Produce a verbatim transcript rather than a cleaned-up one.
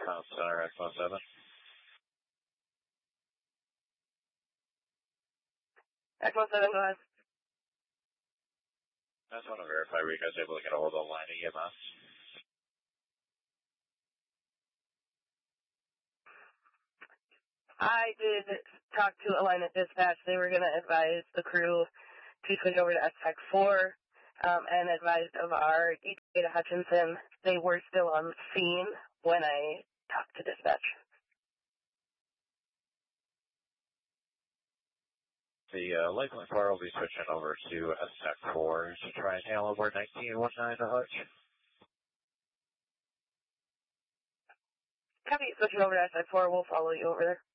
Comp Center, X one seven. X one seven, go ahead. I just want to verify, were you guys able to get a hold of the line E M S? I did talk to Alina Dispatch. They were going to advise the crew to switch over to S TAC four um, and advised of our E T A to Hutchinson. They were still on scene when I talked to dispatch. The uh, Lakeland car will be switching over to S TAC four to try and handle over nineteen nineteen to Hutch. Copy, switching over to S TAC four. We'll follow you over there.